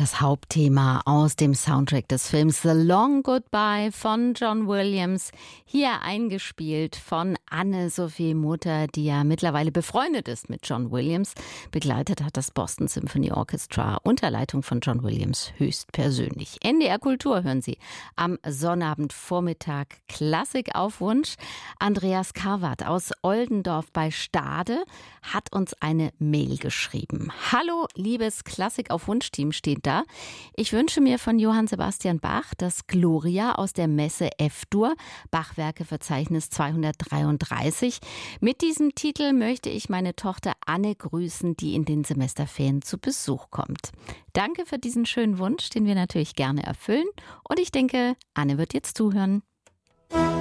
Das Hauptthema aus dem Soundtrack des Films The Long Goodbye von John Williams, hier eingespielt von Anne-Sophie Mutter, die ja mittlerweile befreundet ist mit John Williams. Begleitet hat das Boston Symphony Orchestra unter Leitung von John Williams höchstpersönlich. NDR Kultur hören Sie am Sonnabendvormittag Klassik auf Wunsch. Andreas Karwart aus Oldendorf bei Stade hat uns eine Mail geschrieben. Hallo, liebes Klassik auf Wunsch-Team, steht da. Ich wünsche mir von Johann Sebastian Bach das Gloria aus der Messe F-Dur, Bachwerkeverzeichnis 233. Mit diesem Titel möchte ich meine Tochter Anne grüßen, die in den Semesterferien zu Besuch kommt. Danke für diesen schönen Wunsch, den wir natürlich gerne erfüllen. Und ich denke, Anne wird jetzt zuhören.